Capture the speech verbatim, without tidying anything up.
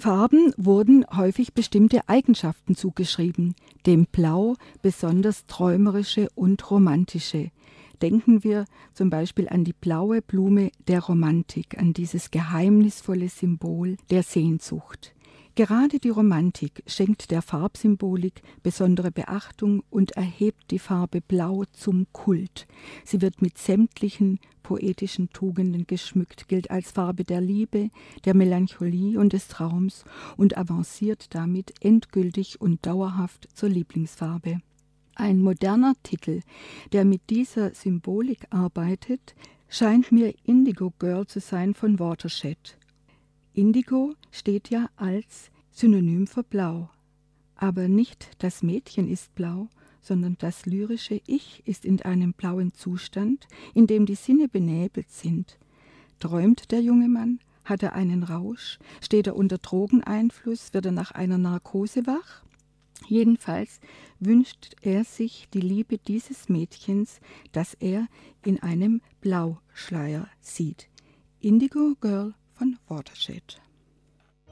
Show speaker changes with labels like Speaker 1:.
Speaker 1: Farben wurden häufig bestimmte Eigenschaften zugeschrieben, dem Blau besonders träumerische und romantische. Denken wir zum Beispiel an die blaue Blume der Romantik, an dieses geheimnisvolle Symbol der Sehnsucht. Gerade die Romantik schenkt der Farbsymbolik besondere Beachtung und erhebt die Farbe Blau zum Kult. Sie wird mit sämtlichen poetischen Tugenden geschmückt, gilt als Farbe der Liebe, der Melancholie und des Traums und avanciert damit endgültig und dauerhaft zur Lieblingsfarbe. Ein moderner Titel, der mit dieser Symbolik arbeitet, scheint mir Indigo Girl zu sein von Watershed. Indigo steht ja als Synonym für Blau. Aber nicht das Mädchen ist blau, sondern das lyrische Ich ist in einem blauen Zustand, in dem die Sinne benebelt sind. Träumt der junge Mann? Hat er einen Rausch? Steht er unter Drogeneinfluss? Wird er nach einer Narkose wach? Jedenfalls wünscht er sich die Liebe dieses Mädchens, das er in einem Blauschleier sieht. Indigo Girl von Watershed.